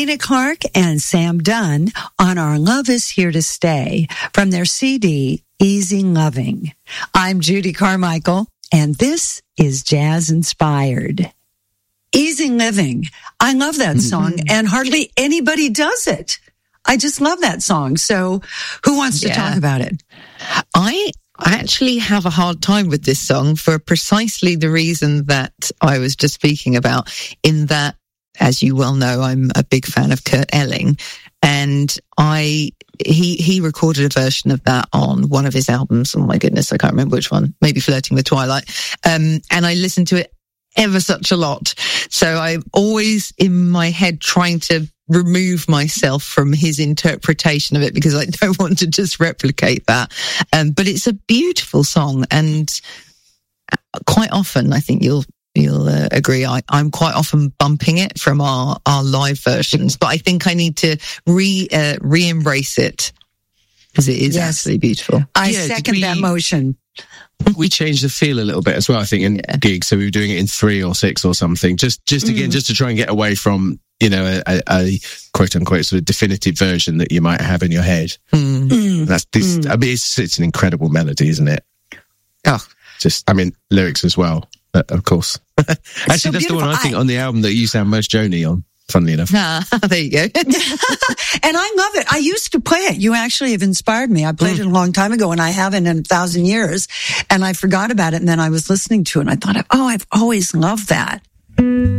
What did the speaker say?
Tina Clark and Sam Dunn on Our Love Is Here to Stay from their CD, Easy Loving. I'm Judy Carmichael, and this is Jazz Inspired. Easy Living. I love that song, and hardly anybody does it. I just love that song. So who wants to talk about it? I actually have a hard time with this song for precisely the reason that I was just speaking about, in that, as you well know, I'm a big fan of Kurt Elling, and he recorded a version of that on one of his albums. Oh my goodness, I can't remember which one. Maybe Flirting with Twilight. And I listened to it ever such a lot. So I'm always in my head trying to remove myself from his interpretation of it, because I don't want to just replicate that. But it's a beautiful song, and quite often, I think you'll agree, I'm quite often bumping it from our live versions, but I think I need to re-embrace it, because it is absolutely beautiful. I second that motion. We changed the feel a little bit as well, I think, in gigs. So we were doing it in 3 or 6 or something, just again, just to try and get away from, a quote unquote sort of definitive version that you might have in your head. That's this. I mean, it's an incredible melody, isn't it? Oh, lyrics as well, of course. Actually, so that's the one I think on the album that you sound most Joni on, funnily enough. There you go. And I love it. I used to play it. You actually have inspired me. I played it a long time ago, and I haven't in 1,000 years, and I forgot about it, and then I was listening to it, and I thought, I've always loved that.